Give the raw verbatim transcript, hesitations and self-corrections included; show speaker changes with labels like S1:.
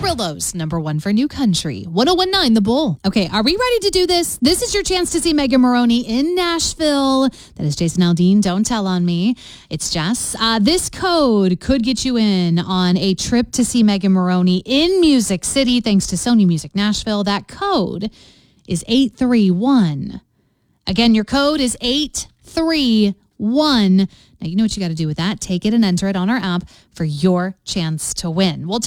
S1: Amarillo's number one for new country, one oh one point nine The Bull. Okay, are we ready to do this? This is your chance to see Megan Moroney in Nashville. That is Jason Aldean. Don't tell on me. It's Jess. Uh, this code could get you in on a trip to see Megan Moroney in Music City, thanks to Sony Music Nashville. That code is eight three one. Again, your code is eight three one. Now, you know what you got to do with that. Take it and enter it on our app for your chance to win. We'll take